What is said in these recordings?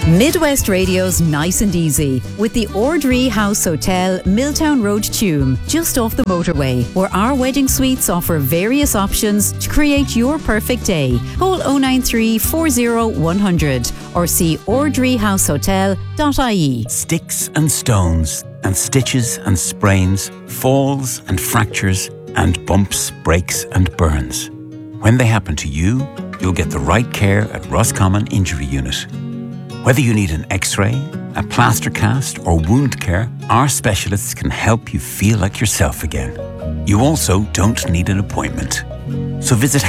Midwest Radio's Nice and Easy with the Ordree House Hotel, Milltown Road, Tuam, just off the motorway, where our wedding suites offer various options to create your perfect day. Call 093 40 100 or see ordreehousehotel.ie. Sticks and stones and stitches and sprains, falls and fractures and bumps, breaks and burns. When they happen to you, you'll get the right care at Roscommon Injury Unit. Whether you need an X-ray, a plaster cast or wound care, our specialists can help you feel like yourself again. You also don't need an appointment. So visit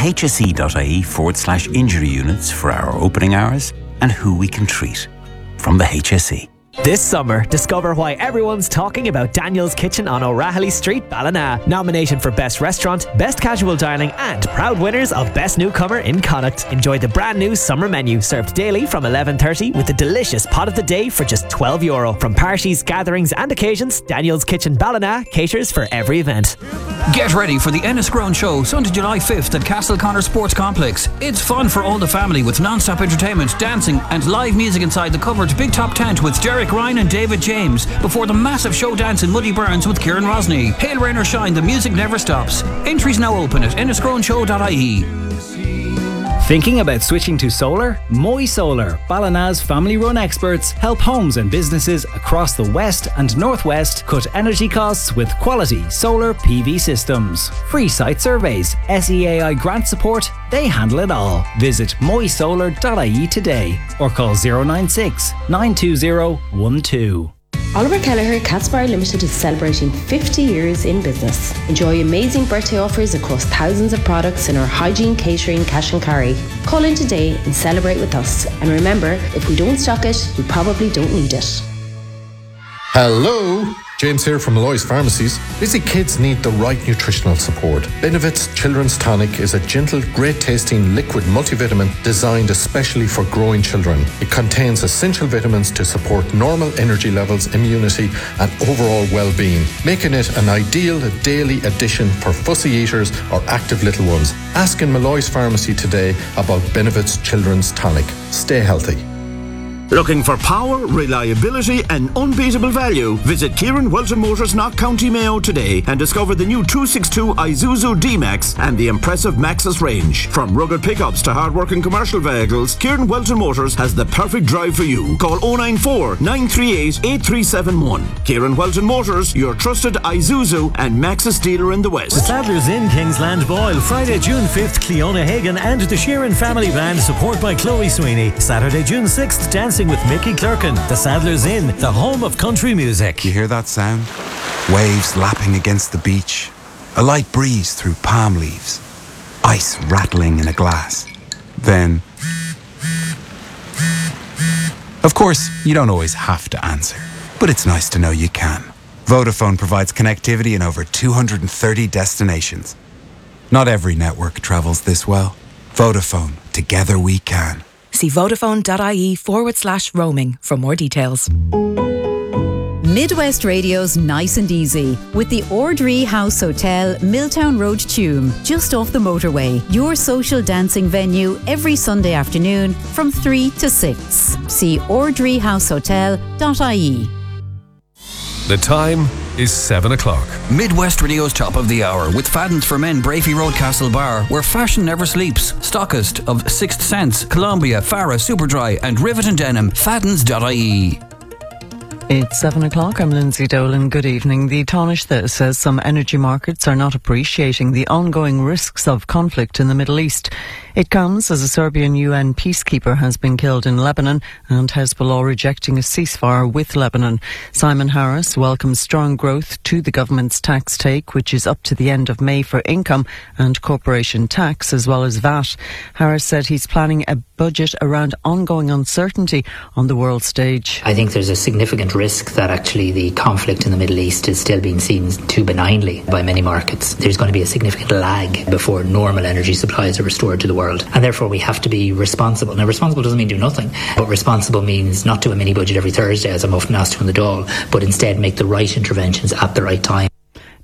hse.ie/injury units for our opening hours and who we can treat. From the HSE. This summer, discover why everyone's talking about Daniel's Kitchen on O'Rahilly Street, Ballina. Nominated for Best Restaurant, Best Casual Dining and proud winners of Best Newcomer in Connacht. Enjoy the brand new summer menu served daily from 11:30 with a delicious pot of the day for just €12. From parties, gatherings and occasions, Daniel's Kitchen Ballina caters for every event. Get ready for the Enniscrone Show, Sunday, July 5th at Castleconnor Sports Complex. It's fun for all the family with non-stop entertainment, dancing and live music inside the covered Big Top tent with Derek Ryan and David James before the massive show dance in Muddy Burns with Kieran Rosny. Hail, rain or shine, the music never stops. Entries now open at enniscroneshow.ie. Thinking about switching to solar? Moy Solar, Ballina's family-run experts, help homes and businesses across the west and northwest cut energy costs with quality solar PV systems. Free site surveys, SEAI grant support, they handle it all. Visit moysolar.ie today or call 096 920 12. Oliver Kelleher Cats Bar Limited is celebrating 50 years in business. Enjoy amazing birthday offers across thousands of products in our hygiene, catering, cash and carry. Call in today and celebrate with us. And remember, if we don't stock it, you probably don't need it. Hello, James here from Malloy's Pharmacies. Busy kids need the right nutritional support. Benevit's Children's Tonic is a gentle, great-tasting liquid multivitamin designed especially for growing children. It contains essential vitamins to support normal energy levels, immunity and overall well-being, making it an ideal daily addition for fussy eaters or active little ones. Ask in Malloy's Pharmacy today about Benevit's Children's Tonic. Stay healthy. Looking for power, reliability and unbeatable value? Visit Kieran Welton Motors, Knock County Mayo today and discover the new 262 Isuzu D-Max and the impressive Maxus range. From rugged pickups to hard-working commercial vehicles, Kieran Welton Motors has the perfect drive for you. Call 094 938 8371. Kieran Welton Motors, your trusted Isuzu and Maxus dealer in the West. The Sadler's Inn, Kingsland Boyle, Friday, June 5th, Cleona Hagan and the Sheeran Family Band, support by Chloe Sweeney. Saturday, June 6th, dancing with Mickey Clerkin. The Sadler's Inn, the home of country music. You hear that sound? Waves lapping against the beach, a light breeze through palm leaves, ice rattling in a glass. Then, of course, you don't always have to answer, but it's nice to know you can. Vodafone provides connectivity in over 230 destinations. Not every network travels this well. Vodafone, together we can. See vodafone.ie/roaming for more details. Midwest Radio's Nice and Easy with the Ordree House Hotel, Milltown Road, Tuam, just off the motorway. Your social dancing venue every Sunday afternoon from 3 to 6. See ordreehousehotel.ie. The time is 7 o'clock. Midwest Radio's Top of the Hour with Fadden's for Men, Brafey Road, Castle Bar, where fashion never sleeps. Stockist of Sixth Sense, Columbia, Farah, Superdry and Rivet and Denim. Faddens.ie. It's 7 o'clock. I'm Lindsay Dolan. Good evening. The Taoiseach says some energy markets are not appreciating the ongoing risks of conflict in the Middle East. It comes as a Serbian UN peacekeeper has been killed in Lebanon and Hezbollah rejecting a ceasefire with Lebanon. Simon Harris welcomes strong growth to the government's tax take, which is up to the end of May for income and corporation tax as well as VAT. Harris said he's planning a budget around ongoing uncertainty on the world stage. I think there's a significant risk that actually the conflict in the Middle East is still being seen too benignly by many markets. There's going to be a significant lag before normal energy supplies are restored to the world, and therefore we have to be responsible. Now, responsible doesn't mean do nothing, but responsible means not do a mini budget every Thursday, as I'm often asked to in the Dáil, but instead make the right interventions at the right time.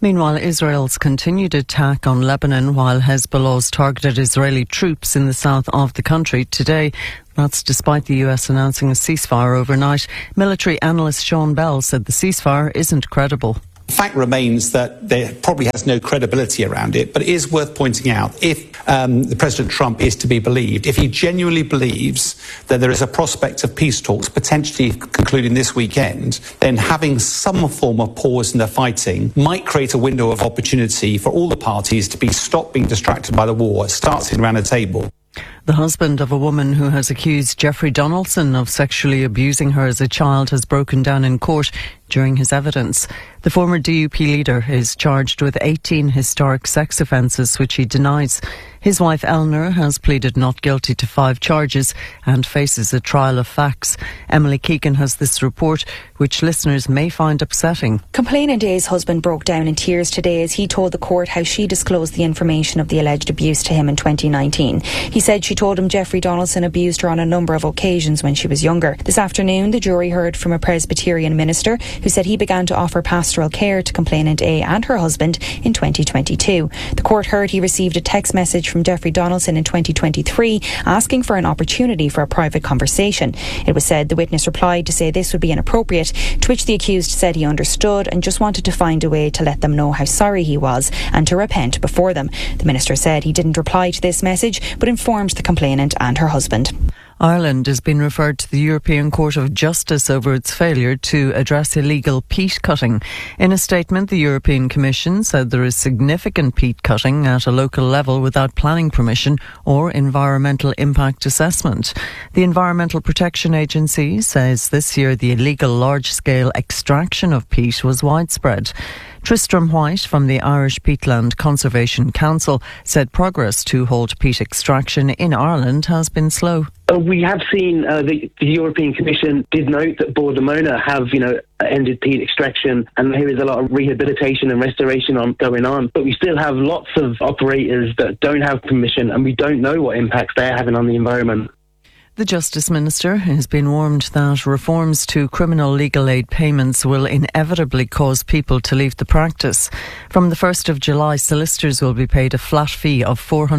Meanwhile, Israel's continued attack on Lebanon while Hezbollah's targeted Israeli troops in the south of the country today. That's despite the US announcing a ceasefire overnight. Military analyst Sean Bell said the ceasefire isn't credible. The fact remains that there probably has no credibility around it, but it is worth pointing out, if the President Trump is to be believed, if he genuinely believes that there is a prospect of peace talks potentially concluding this weekend, then having some form of pause in the fighting might create a window of opportunity for all the parties to stop being distracted by the war. It starts around a table. The husband of a woman who has accused Jeffrey Donaldson of sexually abusing her as a child has broken down in court during his evidence. The former DUP leader is charged with 18 historic sex offences, which he denies. His wife Eleanor has pleaded not guilty to 5 charges and faces a trial of facts. Emily Keegan has this report, which listeners may find upsetting. Complainant A's husband broke down in tears today as he told the court how she disclosed the information of the alleged abuse to him in 2019. He said she told him Jeffrey Donaldson abused her on a number of occasions when she was younger. This afternoon, the jury heard from a Presbyterian minister who said he began to offer pastoral care to complainant A and her husband in 2022. The court heard he received a text message from Jeffrey Donaldson in 2023 asking for an opportunity for a private conversation. It was said the witness replied to say this would be inappropriate, to which the accused said he understood and just wanted to find a way to let them know how sorry he was and to repent before them. The minister said he didn't reply to this message but informed the complainant and her husband. Ireland has been referred to the European Court of Justice over its failure to address illegal peat cutting. In a statement, the European Commission said there is significant peat cutting at a local level without planning permission or environmental impact assessment. The Environmental Protection Agency says this year the illegal large-scale extraction of peat was widespread. Tristram White from the Irish Peatland Conservation Council said progress to halt peat extraction in Ireland has been slow. We have seen the European Commission did note that Bord Mona have, ended peat extraction, and there is a lot of rehabilitation and restoration going on. But we still have lots of operators that don't have permission, and we don't know what impacts they're having on the environment. The Justice Minister has been warned that reforms to criminal legal aid payments will inevitably cause people to leave the practice. From the 1st of July, solicitors will be paid a flat fee of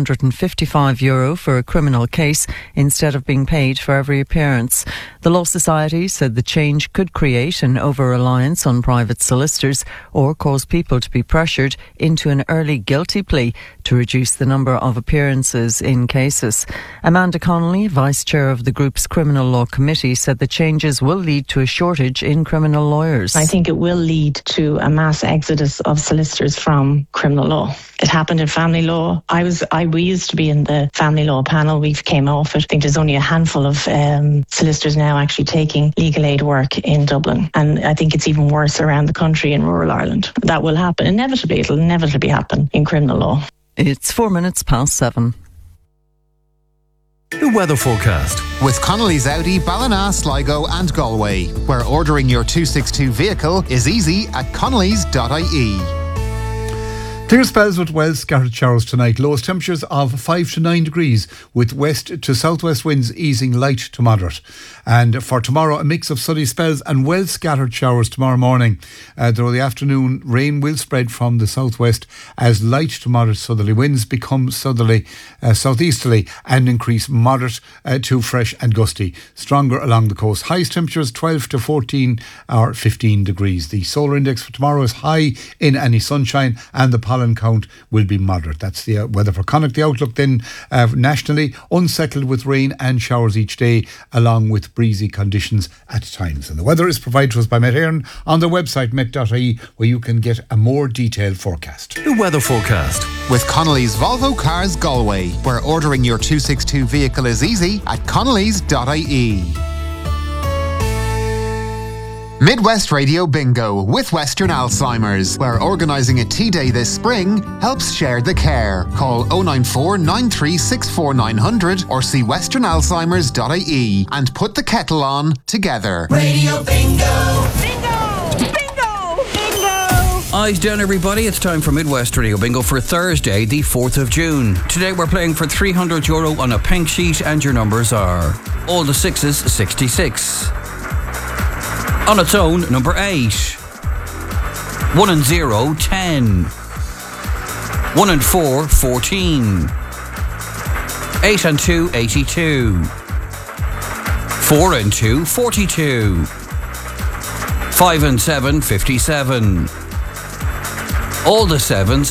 €455 for a criminal case instead of being paid for every appearance. The Law Society said the change could create an over-reliance on private solicitors or cause people to be pressured into an early guilty plea to reduce the number of appearances in cases. Amanda Connolly, Vice Chair of the group's Criminal Law Committee, said the changes will lead to a shortage in criminal lawyers. I think it will lead to a mass exodus of solicitors from criminal law. It happened in family law. We used to be in the family law panel. We've came off it. I think there's only a handful of solicitors now actually taking legal aid work in Dublin. And I think it's even worse around the country in rural Ireland. That will happen. It'll inevitably happen in criminal law. It's 7:04. The weather forecast with Connolly's Audi, Ballina, Sligo and Galway, where ordering your 262 vehicle is easy at connolly's.ie. Clear spells with well scattered showers tonight. Lowest temperatures of 5 to 9 degrees with west to southwest winds easing light to moderate. And for tomorrow, a mix of sunny spells and well scattered showers tomorrow morning. Though the afternoon, rain will spread from the southwest as light to moderate southerly winds become southeasterly and increase moderate to fresh and gusty. Stronger along the coast. Highest temperatures 12 to 14 or 15 degrees. The solar index for tomorrow is high in any sunshine and the pollen count will be moderate. That's the weather for Connacht. The outlook then nationally, unsettled with rain and showers each day along with breezy conditions at times. And the weather is provided to us by Met Éireann on their website met.ie, where you can get a more detailed forecast. The weather forecast with Connolly's Volvo Cars Galway, where ordering your 262 vehicle is easy at connolly's.ie. Midwest Radio Bingo with Western Alzheimer's, where organising a tea day this spring helps share the care. Call 094 9364 900 or see westernalzheimers.ie and put the kettle on together. Radio Bingo! Bingo! Bingo! Bingo! Eyes down, everybody. It's time for Midwest Radio Bingo for Thursday, the 4th of June. Today we're playing for €300 on a pink sheet, and your numbers are all the sixes, 66. On its own, number 8. 1 and 0, 10. 1 and 4, 14. 8 and 2, 82. 4 and 2, 42. 5 and 7, 57. All the sevens